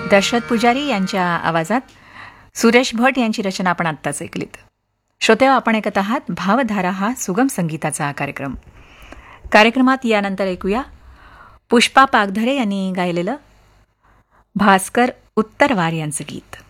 दशरथ पुजारी यांच्या आवाजात सुरेश भट यांची रचना आपण आत्ताच ऐकलीत. श्रोते, आपण ऐकत आहात भावधारा हा सुगम संगीताचा कार्यक्रम. कार्यक्रमात यानंतर ऐकूया पुष्पा पागधरे यांनी गायलेलं भास्कर उत्तरवार यांचं गीत.